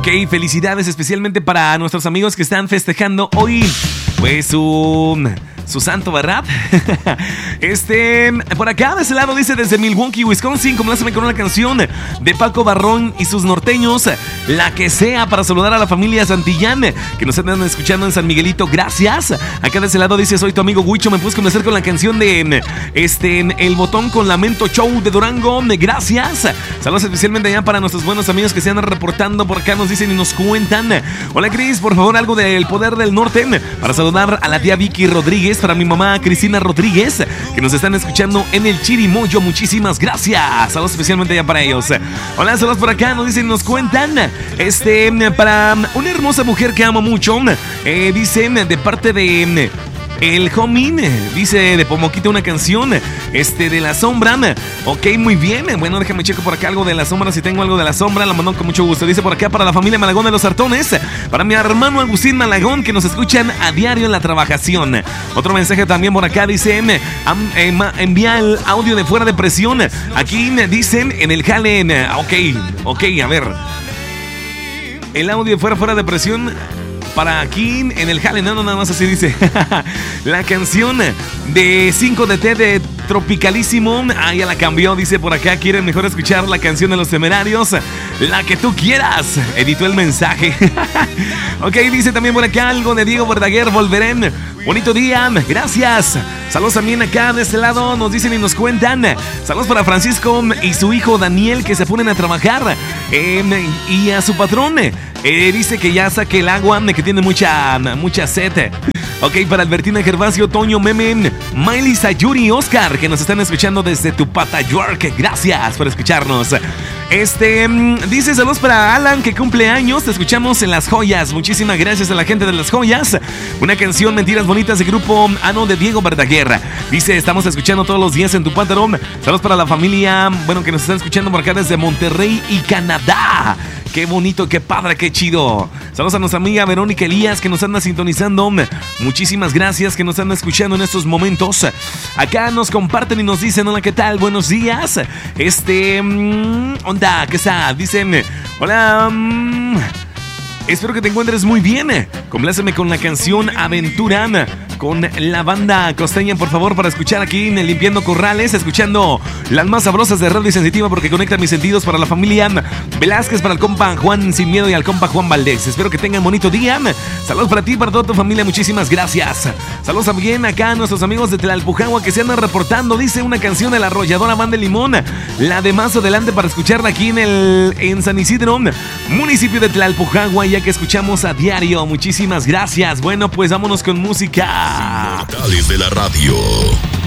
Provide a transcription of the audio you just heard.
Ok, felicidades especialmente para nuestros amigos que están festejando hoy, pues su santo, ¿verdad? Por acá de ese lado dice desde Milwaukee, Wisconsin, compláceme con una canción de Paco Barrón y sus norteños, la que sea, para saludar a la familia Santillán que nos están escuchando en San Miguelito. Gracias. Acá de ese lado dice, soy tu amigo Huicho, me puedes complacer con la canción de El Botón con Lamento Show de Durango. Gracias. Saludos especialmente allá para nuestros buenos amigos que se andan reportando por acá, nos dicen y nos cuentan. Hola Cris, por favor algo del Poder del Norte para saludar a la tía Vicky Rodríguez, para mi mamá Cristina Rodríguez, que nos están escuchando en el Chirimoyo. Muchísimas gracias. Saludos especialmente allá para ellos. Hola, saludos por acá, nos dicen, nos cuentan. Para una hermosa mujer que amo mucho, dicen de parte de el homie, dice de Pomoquita una canción de La Sombra. Ok, muy bien. Bueno, déjame checo por acá algo de La Sombra. Si tengo algo de La Sombra, la mando con mucho gusto. Dice por acá, para la familia Malagón de los Sartones, para mi hermano Agustín Malagón, que nos escuchan a diario en la trabajación. Otro mensaje también por acá, dice envía el audio de Fuera de Presión. Aquí me dicen en el jale. Ok, a ver, el audio de Fuera de Presión para aquí en el jale, no, nada más así dice. La canción de 5 de T de Tropicalísimo, ya la cambió, dice por acá, quieren mejor escuchar la canción de Los Temerarios, la que tú quieras. Editó el mensaje. Ok, dice también por acá algo de Diego Verdaguer, volveré. Bonito día, gracias. Saludos también acá de este lado, nos dicen y nos cuentan. Saludos para Francisco y su hijo Daniel, que se ponen a trabajar. Y a su patrón, dice que ya saque el agua, que tiene mucha sed. Ok, para Albertina Gervasio, Toño, Meme, Miley, Sayuri y Oscar, que nos están escuchando desde Tupata, York. Gracias por escucharnos. Dice saludos para Alan, que cumple años. Te escuchamos en Las Joyas. Muchísimas gracias a la gente de Las Joyas. Una canción, Mentiras Bonitas, de grupo de Diego Verdaguer. Dice, estamos escuchando todos los días en tu pantalón. Saludos para la familia, bueno, que nos están escuchando por acá desde Monterrey y Canadá. Qué bonito, qué padre, qué chido. Saludos a nuestra amiga Verónica Elías, que nos anda sintonizando. Muchísimas gracias, que nos anda escuchando en estos momentos. Acá nos comparten y nos dicen, hola, ¿qué tal? Buenos días. Onda, ¿qué está? Dicen, hola, espero que te encuentres muy bien. Compláceme con la canción Aventura con la banda costeña, por favor, para escuchar aquí en el Limpiando Corrales, escuchando las más sabrosas de Radio Sensitiva, porque conecta mis sentidos. Para la familia Velázquez, para el compa Juan Sin Miedo y al compa Juan Valdés. Espero que tengan bonito día. Saludos para ti, para toda tu familia, muchísimas gracias. Saludos también acá a nuestros amigos de Tlalpujahua que se andan reportando. Dice una canción de la Arrolladora Banda de Limón, la de más adelante, para escucharla aquí en San Isidro, municipio de Tlalpujahua, ya que escuchamos a diario. Muchísimas gracias. Bueno, pues vámonos con música. Inmortales de la radio.